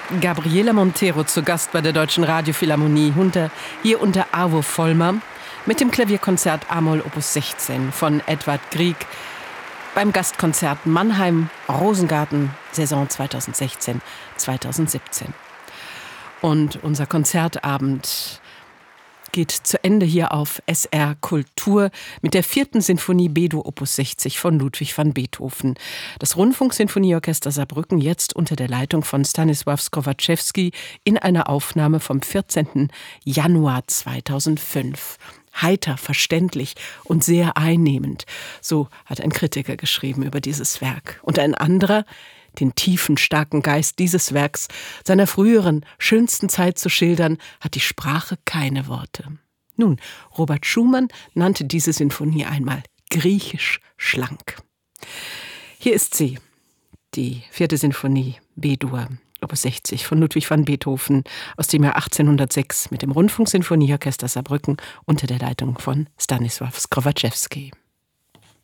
Gabriela Montero zu Gast bei der Deutschen Radiophilharmonie, hier unter Arvo Vollmer mit dem Klavierkonzert A-Moll Opus 16 von Edvard Grieg beim Gastkonzert Mannheim Rosengarten Saison 2016-2017. Und unser Konzertabend geht zu Ende hier auf SR Kultur mit der 4. Sinfonie B-Dur Opus 60 von Ludwig van Beethoven. Das Rundfunksinfonieorchester Saarbrücken jetzt unter der Leitung von Stanisław Skowatschewski in einer Aufnahme vom 14. Januar 2005. Heiter, verständlich und sehr einnehmend. So hat ein Kritiker geschrieben über dieses Werk. Und ein anderer, den tiefen, starken Geist dieses Werks, seiner früheren, schönsten Zeit zu schildern, hat die Sprache keine Worte. Nun, Robert Schumann nannte diese Sinfonie einmal griechisch schlank. Hier ist sie, die 4. Sinfonie B-Dur Opus 60 von Ludwig van Beethoven aus dem Jahr 1806 mit dem Rundfunksinfonieorchester Saarbrücken unter der Leitung von Stanisław Skowatschewski.